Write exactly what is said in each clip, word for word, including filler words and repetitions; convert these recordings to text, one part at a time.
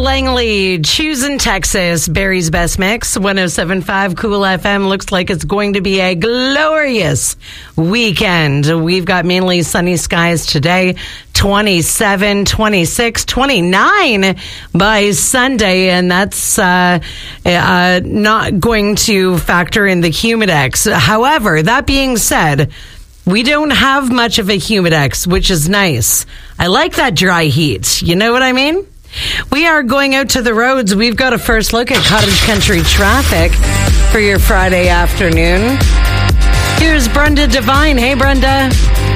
Langley, choosing Texas, Barry's Best Mix, one oh seven point five Cool F M. Looks like it's going to be a glorious weekend. We've got mainly sunny skies today, twenty-seven, twenty-six, twenty-nine by Sunday, and that's uh, uh, not going to factor in the humidex. However, that being said, we don't have much of a humidex, which is nice. I like that dry heat. You know what I mean? We are going out to the roads. We've got a first look at Cottage Country traffic for your Friday afternoon. Here's Brenda Devine. Hey, Brenda.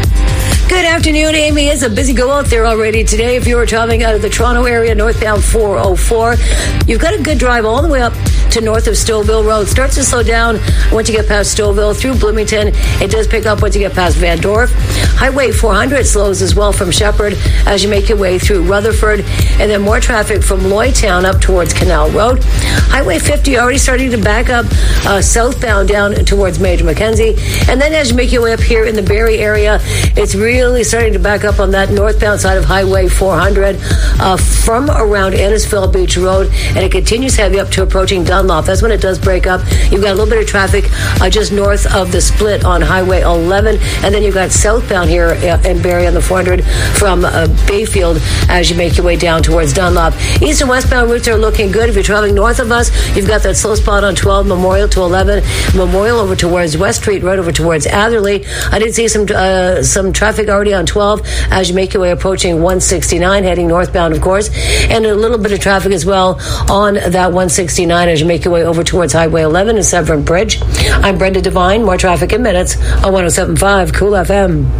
Good afternoon, Amy. It's a busy go out there already today. If you were traveling out of the Toronto area, northbound four oh four, you've got a good drive all the way up to north of Stouffville Road. Starts to slow down once you get past Stouffville through Bloomington. It does pick up once you get past Van Dorp. Highway four hundred slows as well from Shepherd as you make your way through Rutherford. And then more traffic from Lloydtown up towards Canal Road. Highway fifty already starting to back up uh, southbound down towards Major Mackenzie. And then as you make your way up here in the Barrie area, it's really Really starting to back up on that northbound side of Highway four hundred uh, from around Ennisville Beach Road, and it continues heavy up to approaching Dunlop. That's when it does break up. You've got a little bit of traffic uh, just north of the split on Highway eleven, and then you've got southbound here in Barrie on the four hundred from uh, Bayfield as you make your way down towards Dunlop. East and westbound routes are looking good. If you're traveling north of us, you've got that slow spot on twelve, Memorial to eleven, Memorial over towards West Street, right over towards Atherley. I did see some uh, some traffic already on twelve as you make your way approaching one sixty-nine, heading northbound, of course, and a little bit of traffic as well on that one sixty-nine as you make your way over towards Highway eleven and Severn Bridge. I'm Brenda Devine. More traffic in minutes on one oh seven point five Cool F M.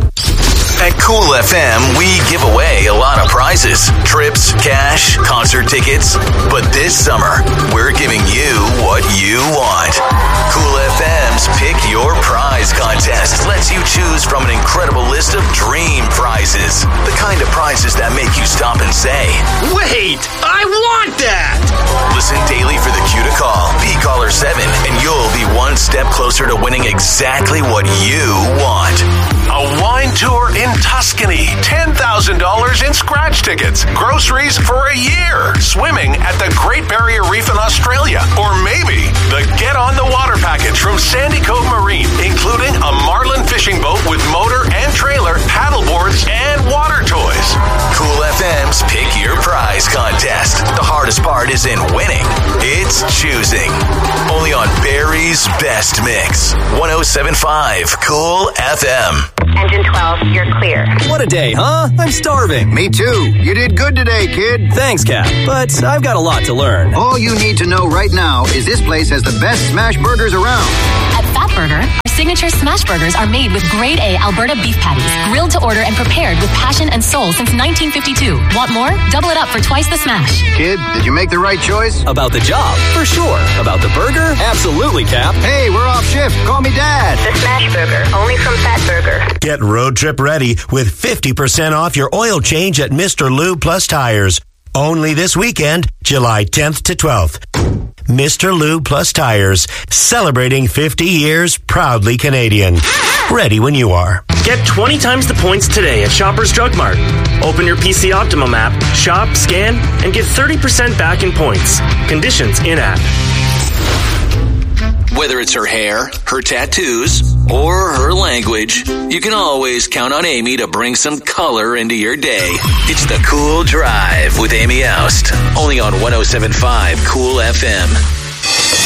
At Cool F M, we give away a lot of prizes. Trips, cash, concert tickets. But this summer, we're giving you what you want. Cool F M's Pick Your Prize contest lets you choose from an incredible list of dream prizes. The kind of prizes that make you stop and say, "Wait, I want that!" Listen daily for the cue to call. Be caller seven, and you'll be one step closer to winning exactly what you want. A wine tour in Tuscany, ten thousand dollars in scratch tickets, groceries for a year, swimming at the Great Barrier Reef in Australia, or maybe the Get on the Water package from Sandy Cove Marine, including a Marlin fishing boat with motor and trailer, paddleboards, and water toys. Cool F M's Pick Your Prize contest. The hardest part isn't winning, it's choosing. Only on Barry's Best Mix. one oh seven point five Cool F M. Engine twelve, you're clear. What a day, huh? I'm starving. Me too. You did good today, kid. Thanks, Cap, but I've got a lot to learn. All you need to know right now is this place has the best smash burgers around. At Fat Burger, our signature smash burgers are made with grade A Alberta beef patties, grilled to order and prepared with passion and soul since nineteen fifty-two. Want more? Double it up for twice the smash. Kid, did you make the right choice? About the job, for sure. About the burger? Absolutely, Cap. Hey, we're off shift. Call me Dad. The Smash Burger, only from Fat Burger. Get road trip ready with fifty percent off your oil change at Mister Lube Plus Tires. Only this weekend, July tenth to twelfth. Mister Lube Plus Tires, celebrating fifty years, proudly Canadian. Ready when you are. Get twenty times the points today at Shoppers Drug Mart. Open your P C Optimum app, shop, scan, and get thirty percent back in points. Conditions in-app. Whether it's her hair, her tattoos, or her language, you can always count on Amy to bring some color into your day. It's the Cool Drive with Amy Oust, only on one oh seven point five Cool F M.